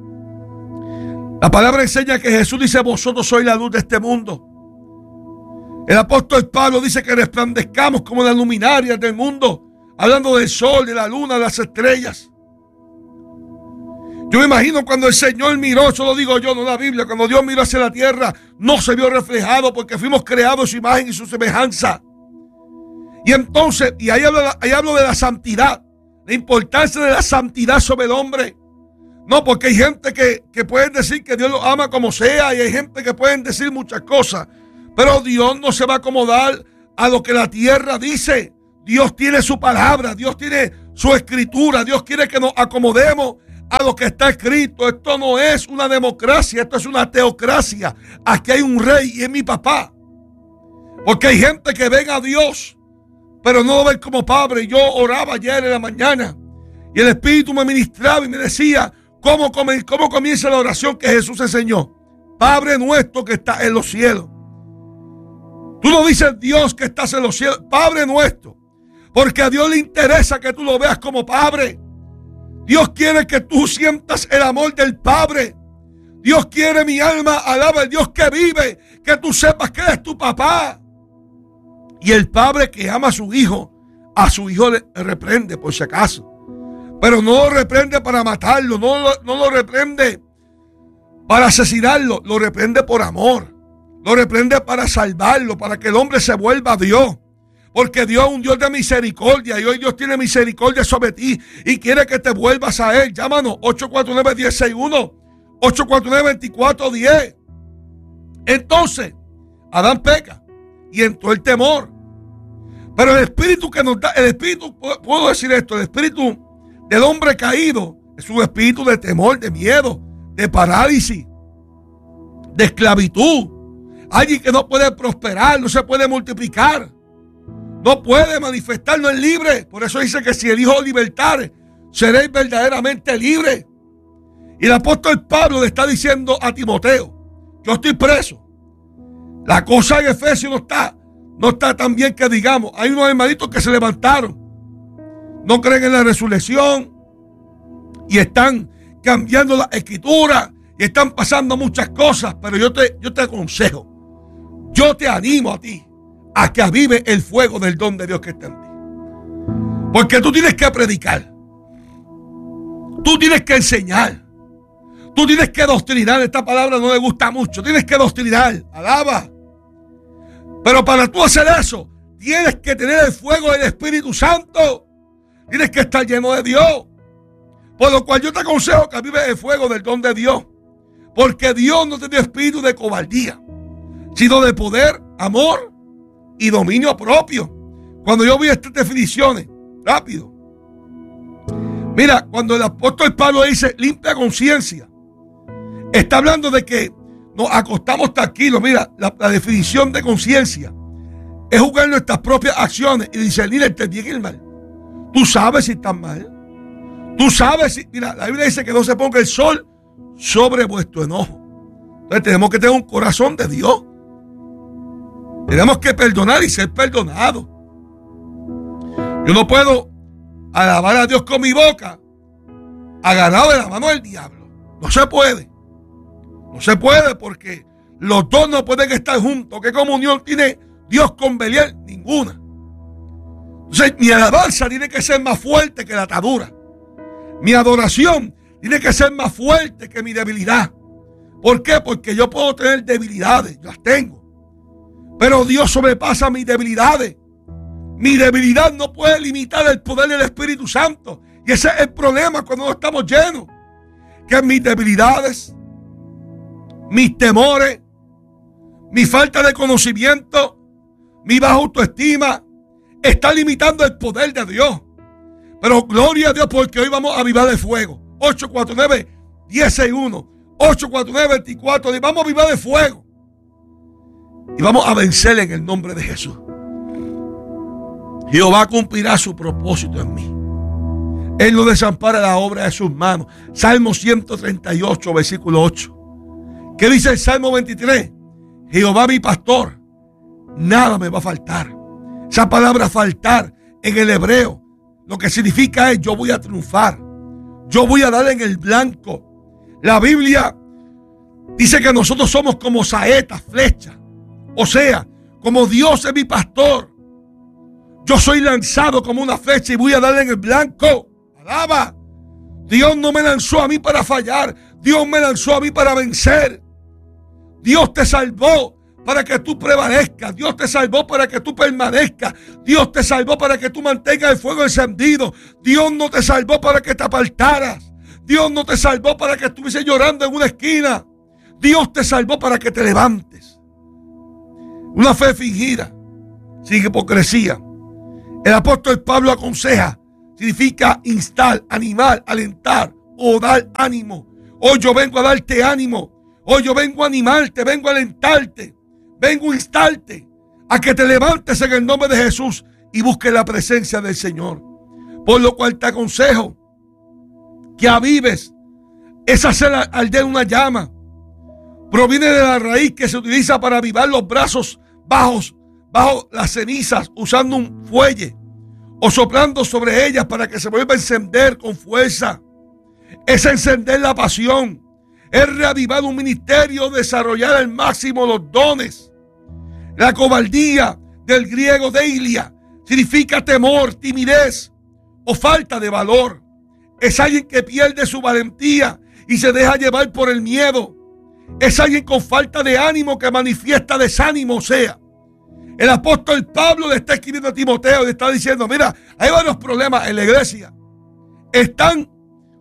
La palabra enseña que Jesús dice: vosotros sois la luz de este mundo. El apóstol Pablo dice que resplandezcamos como las luminarias del mundo, hablando del sol, de la luna, de las estrellas. Yo me imagino cuando el Señor miró, eso lo digo yo, no la Biblia, cuando Dios miró hacia la tierra, no se vio reflejado porque fuimos creados a su imagen y su semejanza. Y entonces, y ahí hablo, ahí hablo de la santidad, la importancia de la santidad sobre el hombre. No, porque hay gente que, que pueden decir que Dios lo ama como sea, y hay gente que pueden decir muchas cosas, pero Dios no se va a acomodar a lo que la tierra dice. Dios tiene su palabra, Dios tiene su escritura, Dios quiere que nos acomodemos a lo que está escrito. Esto no es una democracia, esto es una teocracia. Aquí hay un rey y es mi papá. Porque hay gente que ven a Dios, pero no lo ven como padre. Yo oraba ayer en la mañana y el Espíritu me ministraba y me decía cómo, cómo comienza la oración que Jesús enseñó. Padre nuestro que está en los cielos. Tú no dices Dios que estás en los cielos, Padre nuestro. Porque a Dios le interesa que tú lo veas como Padre. Dios quiere que tú sientas el amor del Padre. Dios quiere, mi alma alaba al Dios que vive, que tú sepas que eres tu papá. Y el Padre que ama a su hijo, a su hijo le reprende por si acaso. Pero no lo reprende para matarlo, no lo, no lo reprende para asesinarlo, lo reprende por amor. Lo reprende para salvarlo, para que el hombre se vuelva a Dios. Porque Dios es un Dios de misericordia y hoy Dios tiene misericordia sobre ti y quiere que te vuelvas a Él. Llámanos ocho cuatro nueve, uno cero seis uno, ocho cuatro nueve, dos cuatro uno cero. Entonces, Adán peca y entró el temor. Pero el espíritu que nos da, el espíritu, puedo decir esto, el espíritu del hombre caído es un espíritu de temor, de miedo, de parálisis, de esclavitud. Alguien que no puede prosperar, no se puede multiplicar. No puede manifestar, no es libre. Por eso dice que si el Hijo libertare, seréis verdaderamente libres. Y el apóstol Pablo le está diciendo a Timoteo, yo estoy preso. La cosa en Efesios no está, no está tan bien que digamos. Hay unos hermanitos que se levantaron, no creen en la resurrección y están cambiando la escritura y están pasando muchas cosas. Pero yo te, yo te aconsejo, yo te animo a ti a que avive el fuego del don de Dios que está en ti. Porque tú tienes que predicar. Tú tienes que enseñar. Tú tienes que doctrinar. Esta palabra no le gusta mucho. Tienes que doctrinar. Alaba. Pero para tú hacer eso, tienes que tener el fuego del Espíritu Santo. Tienes que estar lleno de Dios. Por lo cual yo te aconsejo que avive el fuego del don de Dios. Porque Dios no te dio espíritu de cobardía, sino de poder, amor y dominio propio. Cuando yo vi estas definiciones, rápido. Mira, cuando el apóstol Pablo dice limpia conciencia, está hablando de que nos acostamos tranquilos. Mira, la, la definición de conciencia es juzgar nuestras propias acciones y discernir entre el bien y el mal. Tú sabes si estás mal. Tú sabes si, mira, la Biblia dice que no se ponga el sol sobre vuestro enojo. Entonces tenemos que tener un corazón de Dios. Tenemos que perdonar y ser perdonados. Yo no puedo alabar a Dios con mi boca agarrado de la mano del diablo. No se puede. No se puede porque los dos no pueden estar juntos. ¿Qué comunión tiene Dios con Belial? Ninguna. Entonces mi alabanza tiene que ser más fuerte que la atadura. Mi adoración tiene que ser más fuerte que mi debilidad. ¿Por qué? Porque yo puedo tener debilidades, yo las tengo. Pero Dios sobrepasa mis debilidades. Mi debilidad no puede limitar el poder del Espíritu Santo. Y ese es el problema cuando no estamos llenos. Que mis debilidades, mis temores, mi falta de conocimiento, mi baja autoestima, está limitando el poder de Dios. Pero gloria a Dios porque hoy vamos a avivar el fuego. ocho cuatro nueve, uno cero seis uno. ocho cuatro nueve, dos cuatro. Vamos a avivar el fuego. Y vamos a vencer en el nombre de Jesús. Jehová cumplirá su propósito en mí. Él no desampara la obra de sus manos. Salmo ciento treinta y ocho, versículo ocho. ¿Qué dice el Salmo veintitrés? Jehová mi pastor, nada me va a faltar. Esa palabra faltar en el hebreo, lo que significa es yo voy a triunfar. Yo voy a dar en el blanco. La Biblia dice que nosotros somos como saetas, flechas. O sea, como Dios es mi pastor, yo soy lanzado como una flecha y voy a darle en el blanco. Alaba. Dios no me lanzó a mí para fallar. Dios me lanzó a mí para vencer. Dios te salvó para que tú prevalezcas. Dios te salvó para que tú permanezcas. Dios te salvó para que tú mantengas el fuego encendido. Dios no te salvó para que te apartaras. Dios no te salvó para que estuviese llorando en una esquina. Dios te salvó para que te levantes. Una fe fingida, sin hipocresía, El apóstol Pablo aconseja, significa instar, animar, alentar o dar ánimo. Hoy yo vengo a darte ánimo. Hoy yo vengo a animarte, vengo a alentarte, vengo a instarte a que te levantes en el nombre de Jesús y busques la presencia del Señor. Por lo cual te aconsejo que avives. Es hacer arder una llama. Proviene de la raíz que se utiliza para avivar los brazos bajos, bajo las cenizas, usando un fuelle o soplando sobre ellas para que se vuelva a encender con fuerza. Es encender la pasión. Es reavivar un ministerio, desarrollar al máximo los dones. La cobardía, del griego deilia, significa temor, timidez o falta de valor. Es alguien que pierde su valentía y se deja llevar por el miedo. Es alguien con falta de ánimo que manifiesta desánimo. O sea, el apóstol Pablo le está escribiendo a Timoteo y le está diciendo, mira, hay varios problemas en la iglesia. Están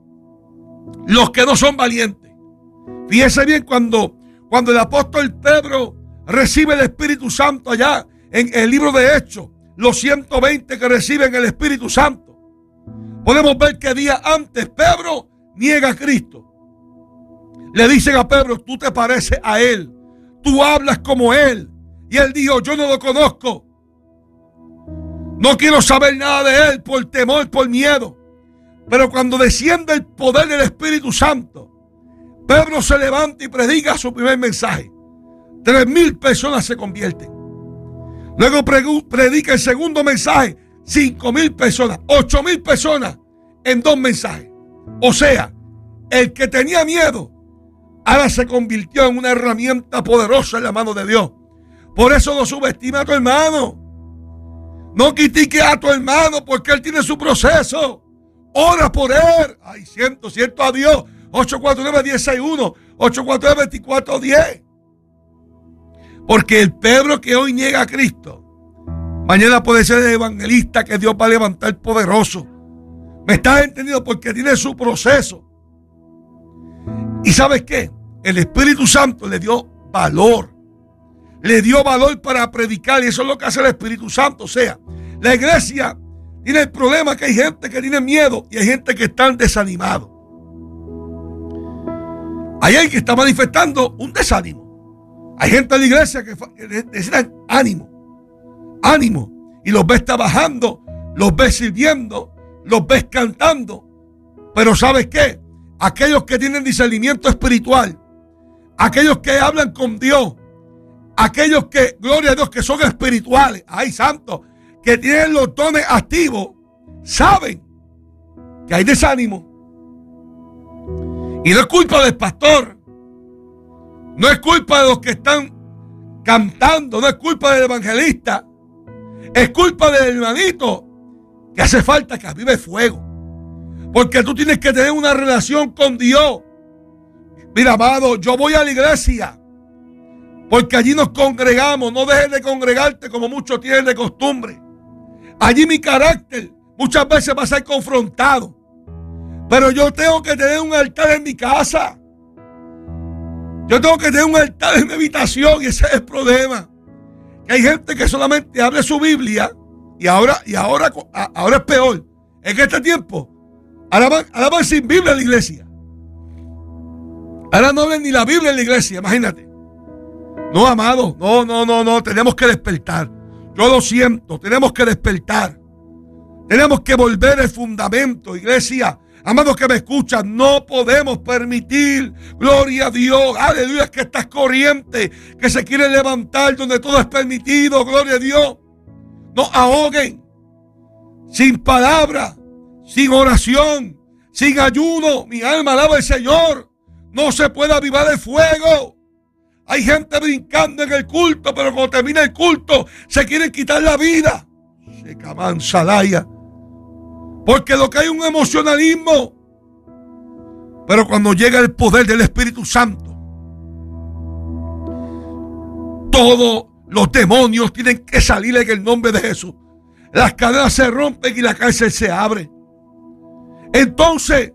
los que no son valientes. Fíjese bien, cuando, cuando el apóstol Pedro recibe el Espíritu Santo allá en el libro de Hechos, los ciento veinte que reciben el Espíritu Santo, podemos ver que días antes Pedro niega a Cristo. Le dicen a Pedro, tú te pareces a él, tú hablas como él. Y él dijo, yo no lo conozco. No quiero saber nada de él por temor, por miedo. Pero cuando desciende el poder del Espíritu Santo, Pedro se levanta y predica su primer mensaje. Tres mil personas se convierten. Luego predica el segundo mensaje. Cinco mil personas. Ocho mil personas en dos mensajes. O sea, el que tenía miedo ahora se convirtió en una herramienta poderosa en la mano de Dios. Por eso no subestima a tu hermano. No critique a tu hermano porque él tiene su proceso. Ora por él. Ay, siento, siento a Dios. ocho cuatro nueve, uno cero seis uno. ocho cuatro nueve, dos cuatro uno cero. Porque el Pedro que hoy niega a Cristo, mañana puede ser el evangelista que Dios va a levantar poderoso. ¿Me estás entendiendo? Porque tiene su proceso. ¿Y sabes qué? El Espíritu Santo le dio valor. Le dio valor para predicar. Y eso es lo que hace el Espíritu Santo. O sea, la iglesia tiene el problema que hay gente que tiene miedo y hay gente que está desanimado. Hay alguien que está manifestando un desánimo. Hay gente en la iglesia que necesitan ánimo. Ánimo. Y los ves trabajando, los ves sirviendo, los ves cantando. Pero ¿sabes qué? Aquellos que tienen discernimiento espiritual, aquellos que hablan con Dios, aquellos que, gloria a Dios, que son espirituales, ay santo, que tienen los dones activos, saben que hay desánimo. Y no es culpa del pastor, no es culpa de los que están cantando, no es culpa del evangelista, es culpa del hermanito que hace falta que avive fuego. Porque tú tienes que tener una relación con Dios. Mira, amado, yo voy a la iglesia porque allí nos congregamos. No dejes de congregarte como muchos tienen de costumbre. Allí mi carácter muchas veces va a ser confrontado. Pero yo tengo que tener un altar en mi casa. Yo tengo que tener un altar en mi habitación. Y ese es el problema. Que hay gente que solamente abre su Biblia. Y ahora, y ahora, ahora es peor. En este tiempo, ahora van, ahora van sin Biblia en la iglesia. Ahora no ven ni la Biblia en la iglesia, imagínate. No, amado, no, no, no, no, tenemos que despertar. Yo lo siento, tenemos que despertar. Tenemos que volver al fundamento, iglesia. Amados que me escuchan, no podemos permitir, gloria a Dios, aleluya, que estas corrientes que se quieren levantar donde todo es permitido, gloria a Dios, no ahoguen. Sin palabra, sin oración, sin ayuno, mi alma alaba al Señor. No se puede avivar el fuego. Hay gente brincando en el culto, pero cuando termina el culto se quieren quitar la vida. Se caman salaya. Porque lo que hay es un emocionalismo. Pero cuando llega el poder del Espíritu Santo, todos los demonios tienen que salir en el nombre de Jesús. Las cadenas se rompen y la cárcel se abre. Entonces,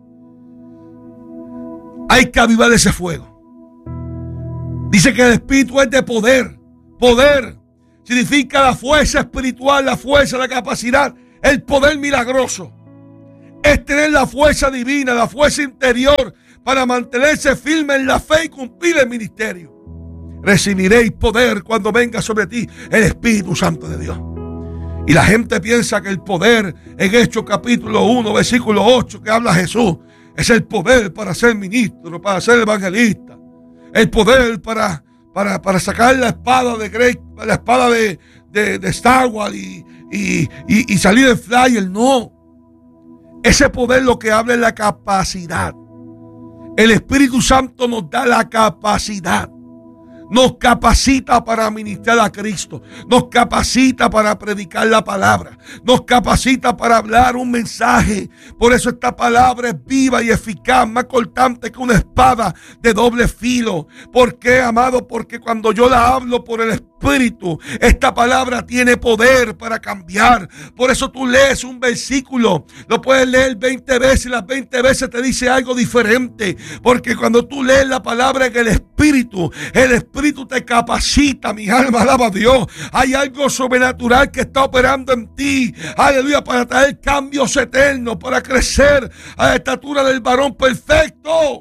hay que avivar ese fuego. Dice que el Espíritu es de poder. Poder significa la fuerza espiritual, la fuerza, la capacidad, el poder milagroso. Es tener la fuerza divina, la fuerza interior para mantenerse firme en la fe y cumplir el ministerio. Recibiréis poder cuando venga sobre ti el Espíritu Santo de Dios. Y la gente piensa que el poder en Hechos capítulo uno, versículo ocho, que habla Jesús, es el poder para ser ministro, para ser evangelista. El poder para, para, para sacar la espada de Grey, la espada de, de, de Star Wars y, y, y, y salir del flyer. No. Ese poder lo que habla es la capacidad. El Espíritu Santo nos da la capacidad. Nos capacita para ministrar a Cristo. Nos capacita para predicar la palabra. Nos capacita para hablar un mensaje. Por eso esta palabra es viva y eficaz, más cortante que una espada de doble filo. ¿Por qué, amado? Porque cuando yo la hablo por el Espíritu, esta palabra tiene poder para cambiar. Por eso tú lees un versículo, lo puedes leer veinte veces y las veinte veces te dice algo diferente. Porque cuando tú lees la palabra en el Espíritu, el Espíritu te capacita, mi alma alaba a Dios. Hay algo sobrenatural que está operando en ti, aleluya, para traer cambios eternos, para crecer a la estatura del varón perfecto.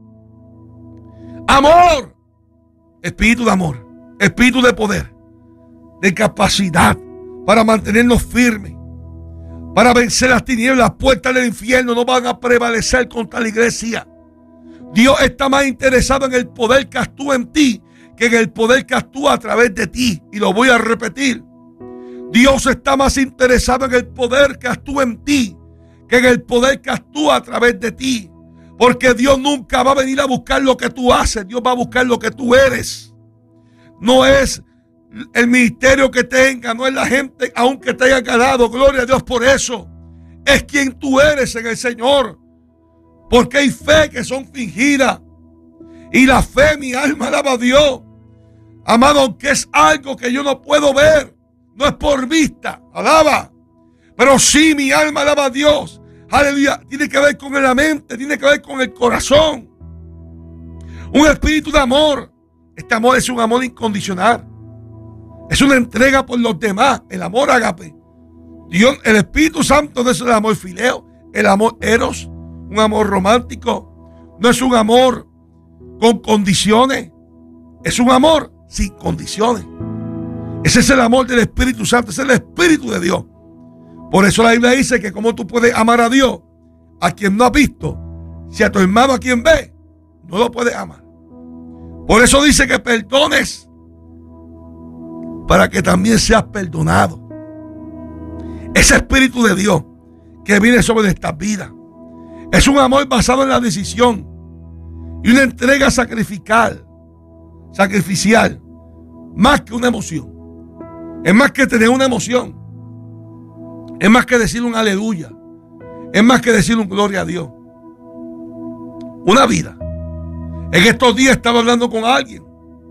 Amor, espíritu de amor, espíritu de poder, de capacidad para mantenernos firmes, para vencer las tinieblas. Las puertas del infierno no van a prevalecer contra la iglesia. Dios está más interesado en el poder que actúa en ti que en el poder que actúa a través de ti. Y lo voy a repetir. Dios está más interesado en el poder que actúa en ti que en el poder que actúa a través de ti. Porque Dios nunca va a venir a buscar lo que tú haces. Dios va a buscar lo que tú eres. No es el ministerio que tenga, no es la gente aunque te haya ganado. Gloria a Dios por eso. Es quien tú eres en el Señor. Porque hay fe que son fingidas. Y la fe, mi alma alaba a Dios. Amado, aunque es algo que yo no puedo ver. No es por vista, alaba. Pero sí, mi alma alaba a Dios. Aleluya, tiene que ver con la mente, tiene que ver con el corazón. Un espíritu de amor. Este amor es un amor incondicional. Es una entrega por los demás. El amor ágape. Dios, el Espíritu Santo no es el amor fileo. El amor eros. Un amor romántico. No es un amor con condiciones. Es un amor sin condiciones. Ese es el amor del Espíritu Santo. Ese es el Espíritu de Dios. Por eso la Biblia dice que como tú puedes amar a Dios, a quien no has visto, si a tu hermano a quien ve, no lo puedes amar. Por eso dice que perdones para que también seas perdonado. Ese Espíritu de Dios que viene sobre nuestras vidas es un amor basado en la decisión y una entrega sacrificial, sacrificial, más que una emoción. Es más que tener una emoción. Es más que decir un aleluya. Es más que decir un gloria a Dios. Una vida. En estos días estaba hablando con alguien.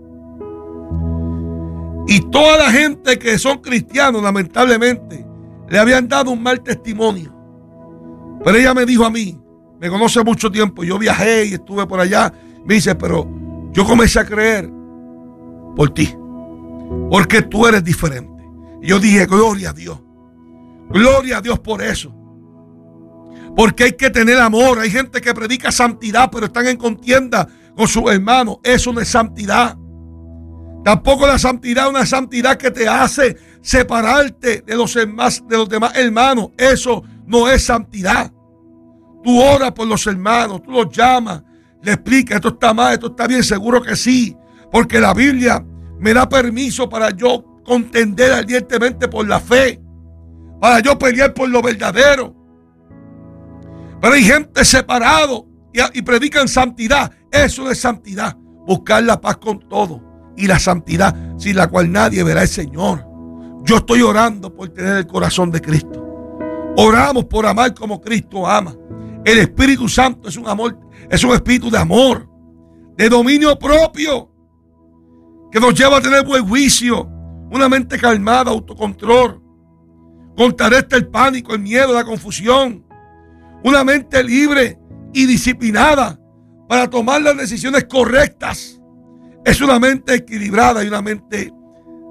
Y toda la gente que son cristianos, lamentablemente, le habían dado un mal testimonio. Pero ella me dijo a mí, me conoce mucho tiempo, yo viajé y estuve por allá. Me dice, pero yo comencé a creer por ti. Porque tú eres diferente. Y yo dije, gloria a Dios. Gloria a Dios por eso. Porque hay que tener amor. Hay gente que predica santidad, pero están en contienda con sus hermanos. Eso no es santidad. Tampoco la santidad es una santidad que te hace separarte de los demás, de los demás hermanos. Eso no es santidad. Tú oras por los hermanos, tú los llamas, le explicas, esto está mal, esto está bien, seguro que sí. Porque la Biblia me da permiso para yo contender ardientemente por la fe. Para yo pelear por lo verdadero. Pero hay gente separado y, y predican santidad. Eso no es santidad. Buscar la paz con todo. Y la santidad sin la cual nadie verá al Señor. Yo estoy orando por tener el corazón de Cristo. Oramos por amar como Cristo ama. El Espíritu Santo es un amor, es un espíritu de amor, de dominio propio, que nos lleva a tener buen juicio, una mente calmada, autocontrol. Contrarresta el pánico, el miedo, la confusión. Una mente libre y disciplinada para tomar las decisiones correctas. Es una mente equilibrada y una mente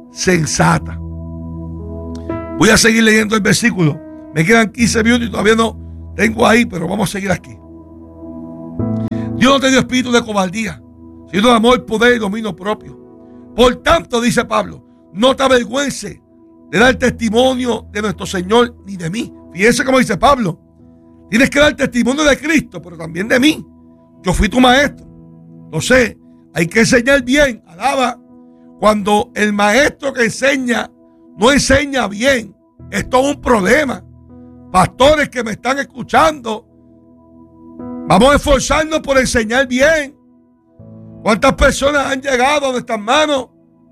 sensata. Voy a seguir leyendo el versículo. Me quedan quince minutos y todavía no tengo ahí, pero vamos a seguir aquí. Dios no te dio espíritu de cobardía, sino de amor, poder y dominio propio. Por tanto, dice Pablo, no te avergüences de dar testimonio de nuestro Señor ni de mí. Fíjense cómo dice Pablo. Tienes que dar testimonio de Cristo, pero también de mí. Yo fui tu maestro. Entonces, hay que enseñar bien. Alaba. Cuando el maestro que enseña no enseña bien, es todo un problema. Pastores que me están escuchando, vamos a esforzarnos por enseñar bien. ¿Cuántas personas han llegado a nuestras manos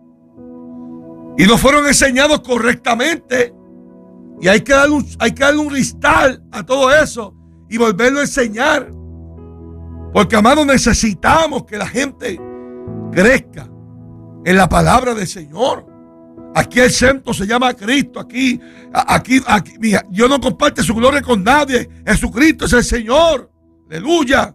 y no fueron enseñados correctamente? Y hay que darle un, hay que darle un restart a todo eso y volverlo a enseñar. Porque, amados, necesitamos que la gente crezca en la palabra del Señor. Aquí el centro se llama Cristo. Aquí, aquí, aquí, mira, Dios no comparte su gloria con nadie. Jesucristo es el Señor. Aleluya.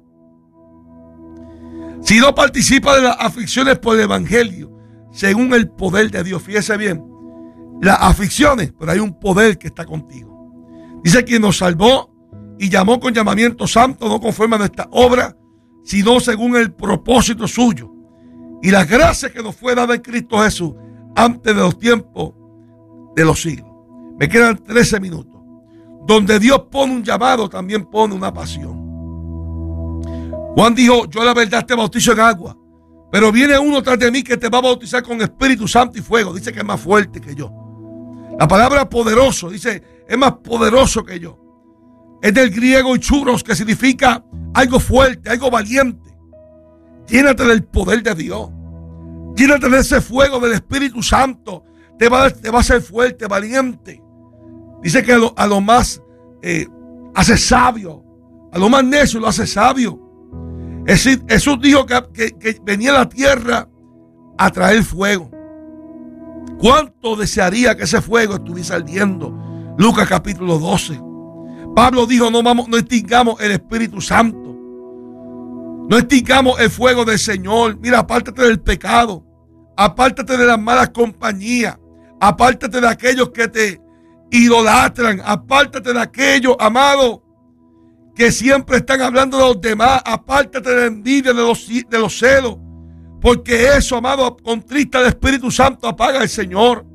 Si no participa de las aflicciones por el Evangelio, según el poder de Dios, fíjese bien, las aflicciones, pero hay un poder que está contigo. Dice quien nos salvó y llamó con llamamiento santo, no conforme a nuestra obra, sino según el propósito suyo y la gracia que nos fue dada en Cristo Jesús antes de los tiempos de los siglos. Me quedan trece minutos. Donde Dios pone un llamado, también pone una pasión. Juan dijo, yo la verdad te bautizo en agua, pero viene uno tras de mí que te va a bautizar con Espíritu Santo y fuego. Dice que es más fuerte que yo. La palabra poderoso, dice, es más poderoso que yo. Es del griego churos, que significa algo fuerte, algo valiente. Llénate del poder de Dios. Llénate de ese fuego del Espíritu Santo. Te va, te va a hacer fuerte, valiente. Dice que a lo, a lo más eh, hace sabio. A lo más necio lo hace sabio. Es decir, Jesús dijo que, que, que venía a la tierra a traer fuego. ¿Cuánto desearía que ese fuego estuviese ardiendo? Lucas capítulo doce. Pablo dijo, no, vamos, no extingamos el Espíritu Santo. No extingamos el fuego del Señor. Mira, apártate del pecado. Apártate de las malas compañías. Apártate de aquellos que te idolatran. Apártate de aquellos, amados, que siempre están hablando de los demás. Apártate de la envidia, de los, de los celos. Porque eso, amado, contrista al Espíritu Santo, apaga al Señor.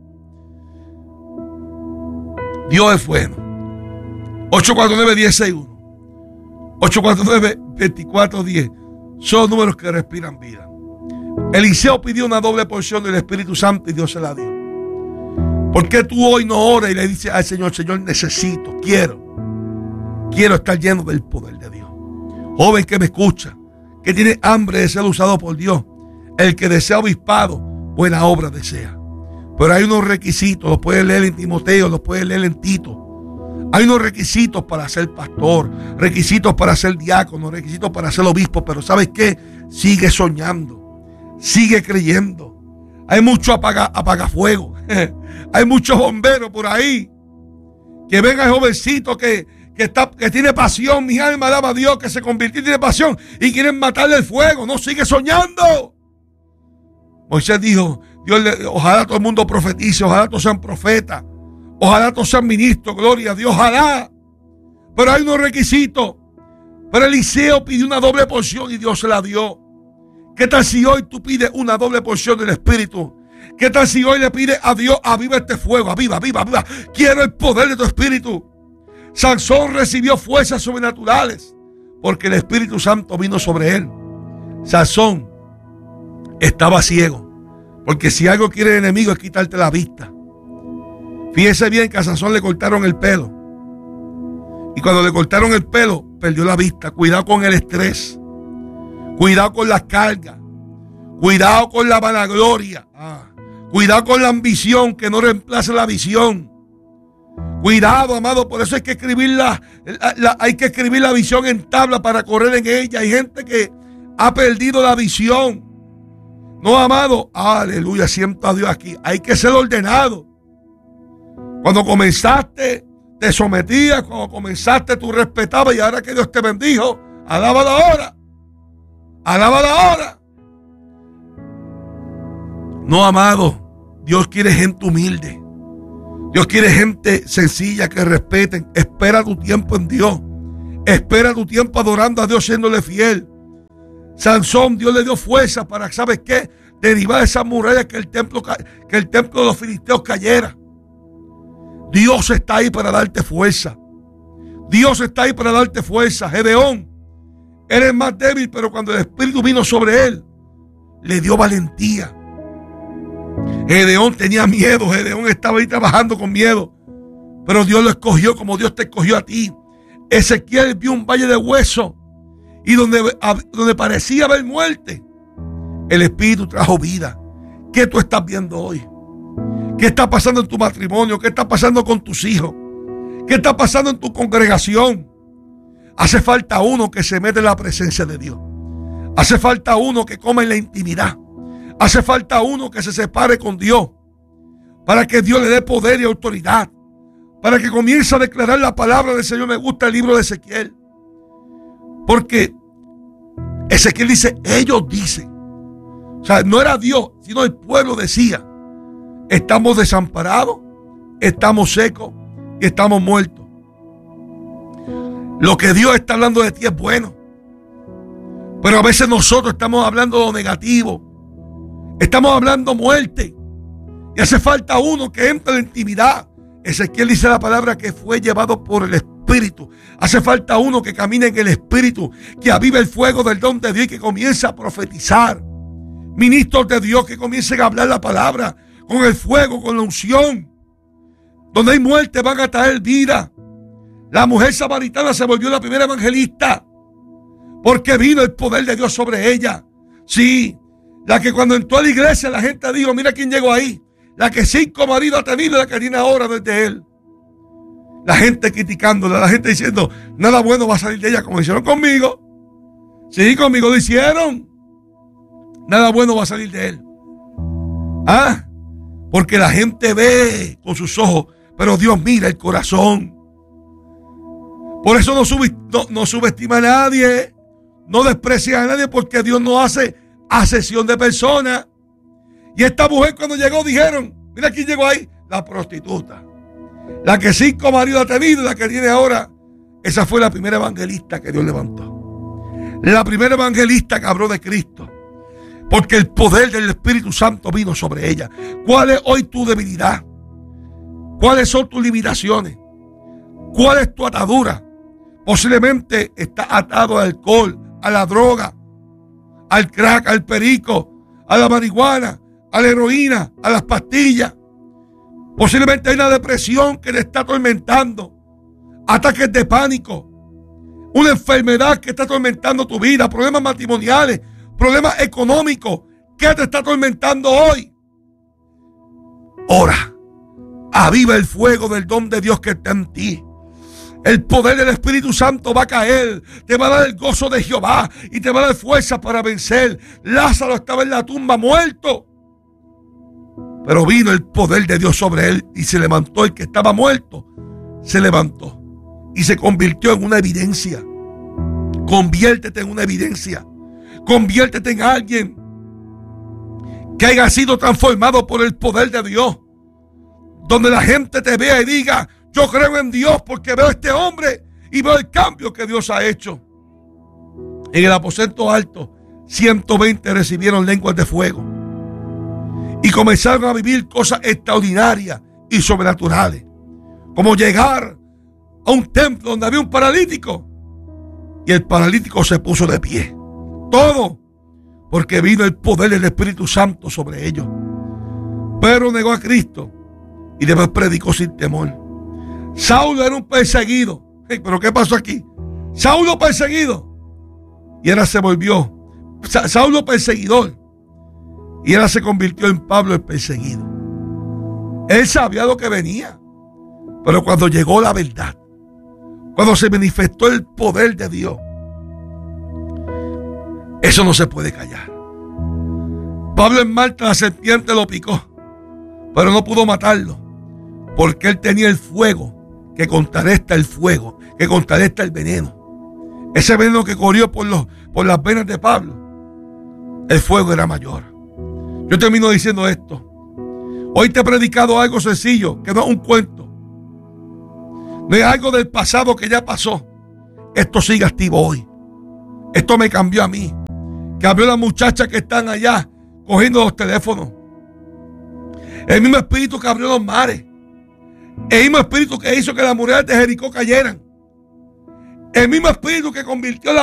Dios es bueno. ocho cuatro nueve, uno cero seis uno. ocho cuatro nueve, dos cuatro uno cero. Son números que respiran vida. Eliseo pidió una doble porción del Espíritu Santo y Dios se la dio. ¿Por qué tú hoy no oras y le dices al Señor, Señor, necesito, quiero, quiero estar lleno del poder de Dios? Joven que me escucha, que tiene hambre de ser usado por Dios, el que desea obispado, buena obra desea. Pero hay unos requisitos, los puedes leer en Timoteo, los puedes leer en Tito. Hay unos requisitos para ser pastor, requisitos para ser diácono, requisitos para ser obispo, pero ¿sabes qué? Sigue soñando, sigue creyendo. Hay mucho apaga, apagafuego, hay muchos bomberos por ahí que ven al jovencito que, que, está, que tiene pasión, mi alma alaba a Dios, que se convirtió y tiene pasión y quieren matarle el fuego. No, sigue soñando. Moisés dijo, Dios le, ojalá todo el mundo profetice, ojalá todos sean profetas. Ojalá todos sean ministros, gloria a Dios, ojalá. Pero hay unos requisitos. Pero Eliseo pidió una doble porción y Dios se la dio. ¿Qué tal si hoy tú pides una doble porción del Espíritu? ¿Qué tal si hoy le pides a Dios, aviva este fuego, aviva, aviva, aviva? Quiero el poder de tu Espíritu. Sansón recibió fuerzas sobrenaturales porque el Espíritu Santo vino sobre él. Sansón estaba ciego, porque si algo quiere el enemigo es quitarte la vista. Fíjese bien que a Sansón le cortaron el pelo. Y cuando le cortaron el pelo, perdió la vista. Cuidado con el estrés. Cuidado con las cargas. Cuidado con la vanagloria. Ah. Cuidado con la ambición, que no reemplace la visión. Cuidado, amado. Por eso hay que escribir la, la, la, hay que escribir la visión en tabla para correr en ella. Hay gente que ha perdido la visión. No, amado. Aleluya. Siento a Dios aquí. Hay que ser ordenado. Cuando comenzaste, te sometías. Cuando comenzaste, tú respetabas. Y ahora que Dios te bendijo, alábalo ahora. Alábalo ahora. No, amado. Dios quiere gente humilde. Dios quiere gente sencilla que respeten. Espera tu tiempo en Dios. Espera tu tiempo adorando a Dios, siéndole fiel. Sansón, Dios le dio fuerza para, ¿sabes qué? Derivar esa muralla que el templo, que el templo de los filisteos cayera. Dios está ahí para darte fuerza. Dios está ahí para darte fuerza. Gedeón, eres más débil, pero cuando el Espíritu vino sobre él, le dio valentía. Gedeón tenía miedo. Gedeón estaba ahí trabajando con miedo, pero Dios lo escogió como Dios te escogió a ti. Ezequiel vio un valle de huesos y donde, donde parecía haber muerte, el Espíritu trajo vida. ¿Qué tú estás viendo hoy? ¿Qué está pasando en tu matrimonio? ¿Qué está pasando con tus hijos? ¿Qué está pasando en tu congregación? Hace falta uno que se mete en la presencia de Dios. Hace falta uno que come en la intimidad. Hace falta uno que se separe con Dios, para que Dios le dé poder y autoridad, para que comience a declarar la palabra del Señor. Me gusta el libro de Ezequiel, porque Ezequiel dice, ellos dicen. O sea, no era Dios, sino el pueblo decía, estamos desamparados, estamos secos y estamos muertos. Lo que Dios está hablando de ti es bueno, pero a veces nosotros estamos hablando de lo negativo. Estamos hablando muerte. Y hace falta uno que entre en la intimidad. Ezequiel dice la palabra que fue llevado por el Espíritu. Hace falta uno que camine en el Espíritu, que avive el fuego del don de Dios y que comience a profetizar. Ministros de Dios que comiencen a hablar la palabra con el fuego, con la unción. Donde hay muerte van a traer vida. La mujer samaritana se volvió la primera evangelista porque vino el poder de Dios sobre ella. Sí, la que cuando entró a la iglesia la gente dijo, mira quién llegó ahí. La que cinco maridos ha tenido y la que tiene ahora desde él. La gente criticándola, la gente diciendo, nada bueno va a salir de ella, como hicieron conmigo. Sí, conmigo lo hicieron. Nada bueno va a salir de él. Ah, porque la gente ve con sus ojos, pero Dios mira el corazón. Por eso no, sub, no, no subestima a nadie, no desprecia a nadie, porque Dios no hace asesión de personas. Y esta mujer cuando llegó dijeron, mira quién llegó ahí, la prostituta, la que cinco maridos ha tenido y la que tiene ahora. Esa fue la primera evangelista que Dios levantó, la primera evangelista que habló de Cristo, porque el poder del Espíritu Santo vino sobre ella. ¿Cuál es hoy tu debilidad? ¿Cuáles son tus limitaciones? ¿Cuál es tu atadura? Posiblemente está atado al alcohol, a la droga, al crack, al perico, a la marihuana, a la heroína, a las pastillas. Posiblemente hay una depresión que te está atormentando, ataques de pánico, una enfermedad que está atormentando tu vida, problemas matrimoniales, problemas económicos. ¿Qué te está atormentando hoy? Ora, aviva el fuego del don de Dios que está en ti. El poder del Espíritu Santo va a caer, te va a dar el gozo de Jehová y te va a dar fuerza para vencer. Lázaro estaba en la tumba muerto, pero vino el poder de Dios sobre él y se levantó. El que estaba muerto se levantó y se convirtió en una evidencia. Conviértete en una evidencia. Conviértete en alguien que haya sido transformado por el poder de Dios, donde la gente te vea y diga, yo creo en Dios porque veo a este hombre y veo el cambio que Dios ha hecho. En el aposento alto, ciento veinte recibieron lenguas de fuego y comenzaron a vivir cosas extraordinarias y sobrenaturales, como llegar a un templo donde había un paralítico y el paralítico se puso de pie. Todo porque vino el poder del Espíritu Santo sobre ellos. Pedro negó a Cristo y después predicó sin temor. Saulo era un perseguido. Hey, pero ¿qué pasó aquí? Saulo perseguido y ahora se volvió Sa Saulo perseguidor y ahora se convirtió en Pablo el perseguido. Él sabía lo que venía, pero cuando llegó la verdad, cuando se manifestó el poder de Dios, eso no se puede callar. Pablo en Malta la serpiente lo picó, pero no pudo matarlo, porque él tenía el fuego que contrarresta el fuego, que contrarresta el veneno. Ese veneno que corrió por, los, por las venas de Pablo, el fuego era mayor. Yo termino diciendo esto. Hoy te he predicado algo sencillo, que no es un cuento. No es algo del pasado que ya pasó. Esto sigue activo hoy. Esto me cambió a mí. Cambió a las muchachas que están allá cogiendo los teléfonos. El mismo espíritu que abrió los mares. El mismo espíritu que hizo que las murallas de Jericó cayeran. El mismo espíritu que convirtió la